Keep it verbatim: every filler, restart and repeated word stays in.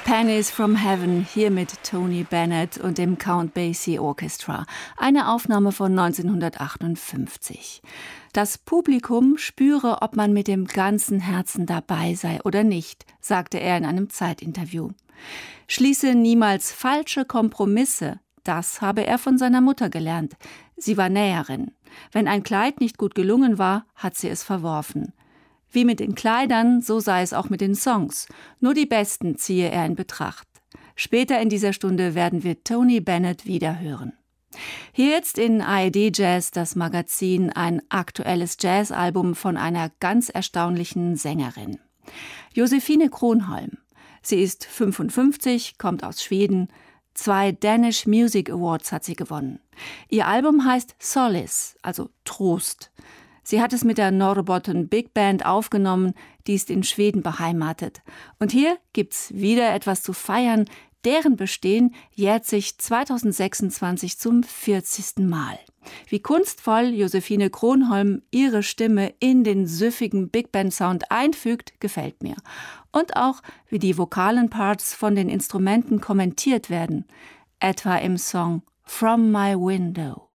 Pennies from Heaven, hier mit Tony Bennett und dem Count Basie Orchestra. Eine Aufnahme von neunzehnhundertachtundfünfzig. Das Publikum spüre, ob man mit dem ganzen Herzen dabei sei oder nicht, sagte er in einem Zeitinterview. Schließe niemals falsche Kompromisse. Das habe er von seiner Mutter gelernt. Sie war Näherin. Wenn ein Kleid nicht gut gelungen war, hat sie es verworfen. Wie mit den Kleidern, so sei es auch mit den Songs. Nur die besten ziehe er in Betracht. Später in dieser Stunde werden wir Tony Bennett wieder hören. Hier jetzt in A R D Jazz, das Magazin, ein aktuelles Jazzalbum von einer ganz erstaunlichen Sängerin. Josephine Kronholm. Sie ist fünfundfünfzig, kommt aus Schweden. Zwei Danish Music Awards hat sie gewonnen. Ihr Album heißt Solace, also Trost. Sie hat es mit der Norrbotten Big Band aufgenommen, die ist in Schweden beheimatet. Und hier gibt's wieder etwas zu feiern. Deren Bestehen jährt sich zweitausendsechsundzwanzig zum vierzigsten Mal. Wie kunstvoll Josephine Kronholm ihre Stimme in den süffigen Big Band Sound einfügt, gefällt mir. Und auch, wie die vokalen Parts von den Instrumenten kommentiert werden. Etwa im Song From My Window.